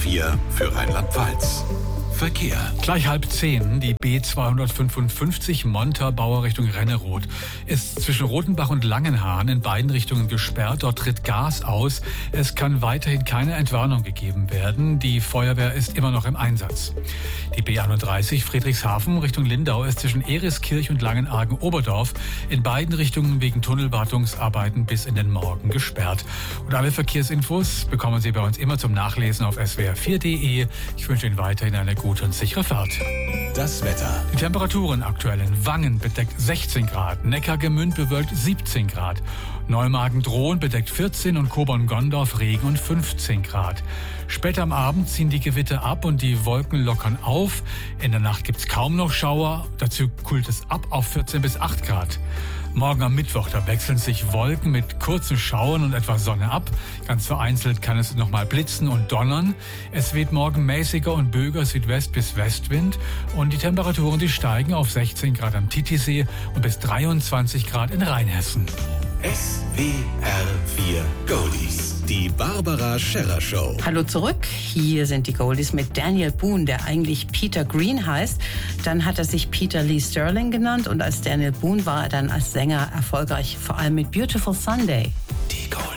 4 für Rheinland-Pfalz. Verkehr. Gleich 9:30, die B255 Montabaur Richtung Renneroth ist zwischen Rotenbach und Langenhahn in beiden Richtungen gesperrt. Dort tritt Gas aus. Es kann weiterhin keine Entwarnung gegeben werden. Die Feuerwehr ist immer noch im Einsatz. Die B31 Friedrichshafen Richtung Lindau ist zwischen Eriskirch und Langenargen-Oberdorf in beiden Richtungen wegen Tunnelwartungsarbeiten bis in den Morgen gesperrt. Und alle Verkehrsinfos bekommen Sie bei uns immer zum Nachlesen auf swr4.de. Ich wünsche Ihnen weiterhin eine gute und sichere Fahrt. Das Wetter. Die Temperaturen aktuell in Wangen bedeckt 16 Grad, Neckargemünd bewölkt 17 Grad, Neumagen-Drohn bedeckt 14 und Kobern-Gondorf Regen und 15 Grad. Später am Abend ziehen die Gewitter ab und die Wolken lockern auf. In der Nacht gibt's kaum noch Schauer, dazu kühlt es ab auf 14 bis 8 Grad. Morgen am Mittwoch, da wechseln sich Wolken mit kurzen Schauern und etwas Sonne ab. Ganz vereinzelt kann es nochmal blitzen und donnern. Es weht morgen mäßiger und böiger Südwest- bis Westwind. Und die Temperaturen, die steigen auf 16 Grad am Titisee und bis 23 Grad in Rheinhessen. SWR 4 Goldies. Die Barbara Scherrer Show. Hallo zurück. Hier sind die Goldies mit Daniel Boone, der eigentlich Peter Green heißt. Dann hat er sich Peter Lee Sterling genannt und als Daniel Boone war er dann als Sänger erfolgreich, vor allem mit Beautiful Sunday.